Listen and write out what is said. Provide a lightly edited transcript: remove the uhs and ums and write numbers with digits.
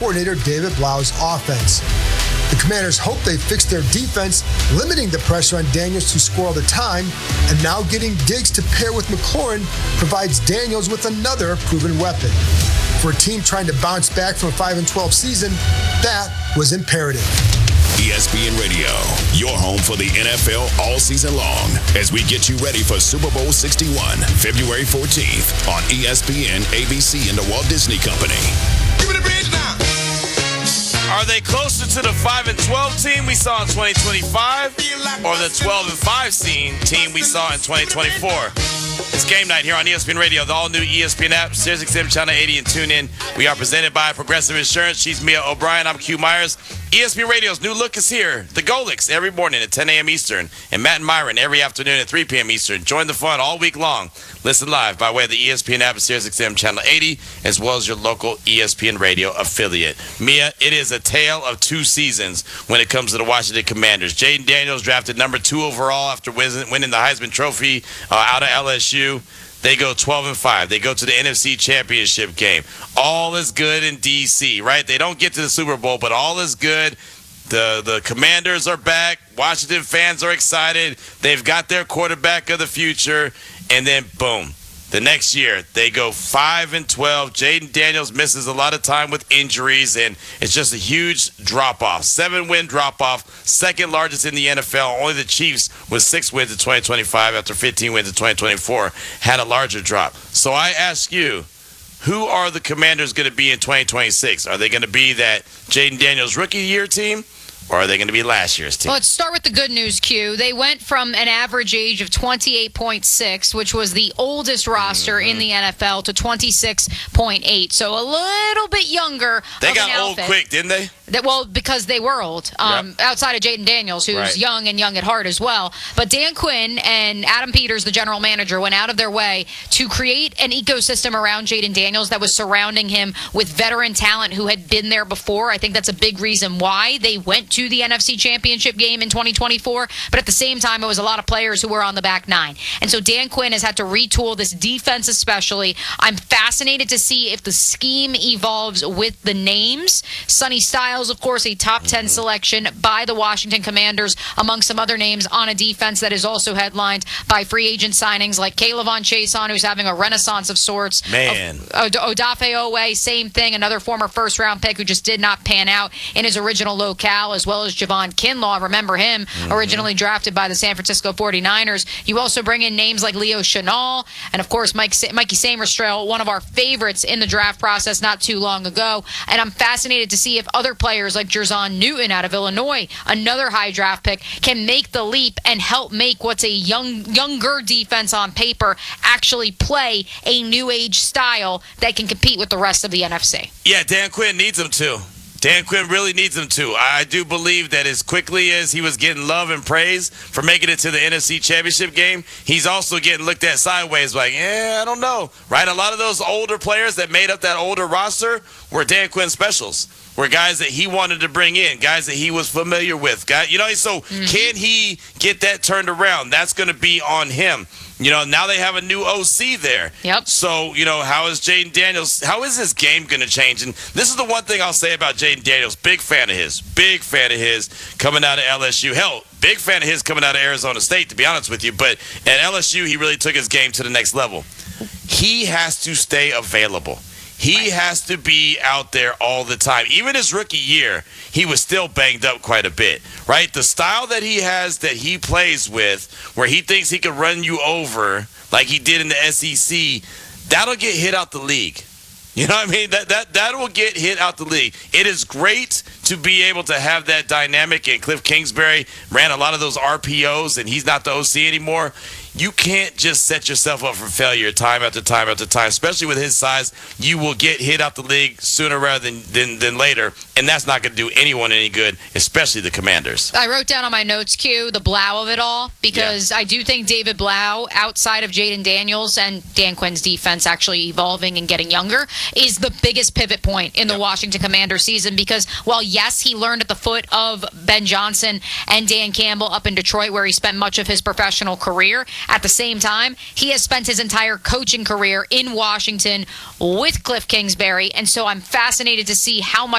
coordinator David Blau's offense. The Commanders hope they fixed their defense, limiting the pressure on Daniels to score all the time, and now getting Diggs to pair with McLaurin provides Daniels with another proven weapon. For a team trying to bounce back from a 5-12 season, that was imperative. ESPN Radio, your home for the NFL all season long, as we get you ready for Super Bowl 61, February 14th on ESPN, ABC, and the Walt Disney Company. Give me the bridge now. Are they closer to the 5-12 team we saw in 2025 or the 12-5 team we saw in 2024? It's game night here on ESPN Radio, the all-new ESPN app, SiriusXM Channel 80, and TuneIn. We are presented by Progressive Insurance. She's Mia O'Brien. I'm Q Myers. ESPN Radio's new look is here. The Golix every morning at 10 a.m. Eastern, and Matt and Myron every afternoon at 3 p.m. Eastern. Join the fun all week long. Listen live by way of the ESPN app at SiriusXM Channel 80, as well as your local ESPN Radio affiliate. Mia, it is a tale of two seasons when it comes to the Washington Commanders. Jayden Daniels drafted number 2 overall after winning the Heisman Trophy out of LSU. They go 12-5. They go to the NFC Championship game. All is good in D.C., right? They don't get to the Super Bowl, but all is good. The Commanders are back. Washington fans are excited. They've got their quarterback of the future. And then, boom, the next year, they go 5-12. Jayden Daniels misses a lot of time with injuries, and it's just a huge drop-off. 7-win drop-off, second largest in the NFL. Only the Chiefs, with 6 wins in 2025 after 15 wins in 2024, had a larger drop. So I ask you, who are the Commanders going to be in 2026? Are they going to be that Jayden Daniels rookie year team? Or are they going to be last year's team? Well, let's start with the good news, Q. They went from an average age of 28.6, which was the oldest roster in the NFL, to 26.8. So a little bit younger. They got old quick, didn't they? Well, because they were old, outside of Jayden Daniels, who's young and young at heart as well. But Dan Quinn and Adam Peters, the general manager, went out of their way to create an ecosystem around Jayden Daniels that was surrounding him with veteran talent who had been there before. I think that's a big reason why they went to the NFC Championship game in 2024. But at the same time, it was a lot of players who were on the back nine. And so Dan Quinn has had to retool this defense especially. I'm fascinated to see if the scheme evolves with the names. Sonny Styles, of course, a top 10 selection by the Washington Commanders, among some other names on a defense that is also headlined by free agent signings like Kayvon Chaisson, who's having a renaissance of sorts. Man. Odafe Owe, same thing, another former first-round pick who just did not pan out in his original locale, as well as Javon Kinlaw. Remember him, originally drafted by the San Francisco 49ers. You also bring in names like Leo Chenal, and of course Mikey Sainristil, one of our favorites in the draft process not too long ago. And I'm fascinated to see if other players like Jerzon Newton out of Illinois, another high draft pick, can make the leap and help make what's a younger defense on paper actually play a new age style that can compete with the rest of the NFC. Yeah, Dan Quinn needs them to. Dan Quinn really needs him to. I do believe that as quickly as he was getting love and praise for making it to the NFC Championship game, he's also getting looked at sideways like, I don't know. Right? A lot of those older players that made up that older roster were Dan Quinn specials. Were guys that he wanted to bring in, guys that he was familiar with. So can he get that turned around? That's going to be on him. Now they have a new OC there. Yep. So, how is Jayden Daniels, how is his game going to change? And this is the one thing I'll say about Jayden Daniels. Big fan of his coming out of LSU. Hell, big fan of his coming out of Arizona State, to be honest with you. But at LSU, he really took his game to the next level. He has to stay available. He has to be out there all the time. Even his rookie year, he was still banged up quite a bit, right? The style that he has, that he plays with, where he thinks he can run you over like he did in the SEC, that'll get hit out the league. You know what I mean? That will get hit out the league. It is great to be able to have that dynamic, and Cliff Kingsbury ran a lot of those RPOs, and he's not the OC anymore. You can't just set yourself up for failure time after time after time, especially with his size. You will get hit out the league sooner rather than later, and that's not going to do anyone any good, especially the Commanders. I wrote down on my notes, Q, the Blau of it all, because I do think David Blau, outside of Jayden Daniels and Dan Quinn's defense actually evolving and getting younger, is the biggest pivot point in the Washington Commanders season, because while, yes, he learned at the foot of Ben Johnson and Dan Campbell up in Detroit, where he spent much of his professional career, at the same time, he has spent his entire coaching career in Washington with Cliff Kingsbury, and so I'm fascinated to see how much